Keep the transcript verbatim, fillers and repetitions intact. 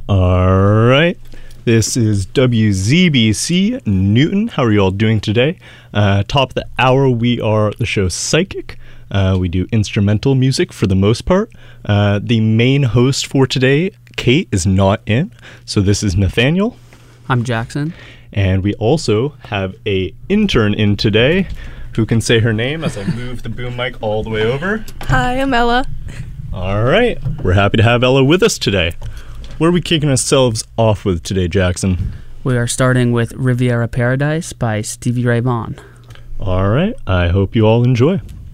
All right. This is W Z B C Newton. How are you all doing today? Uh, top of the hour, we are the show Psychic. Uh, we do instrumental music for the most part. Uh, the main host for today, Kate, is not in. So this is Nathaniel. I'm Jackson. And we also have a intern in today who can say her name as I move the boom mic all the way over. Hi, I'm Ella. All right. We're happy to have Ella with us today. What are we kicking ourselves off with today, Jackson? We are starting with Riviera Paradise by Stevie Ray Vaughan. All right. I hope you all enjoy.